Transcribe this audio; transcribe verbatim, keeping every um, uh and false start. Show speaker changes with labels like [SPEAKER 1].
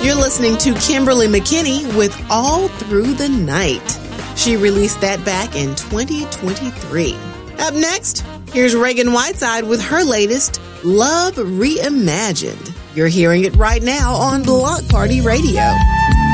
[SPEAKER 1] You're listening to Kimberly McKinney with All Through the Night. She released that back in twenty twenty-three. Up next, here's Reagan Whiteside with her latest, Love Reimagined. You're hearing it right now on Block Party Radio.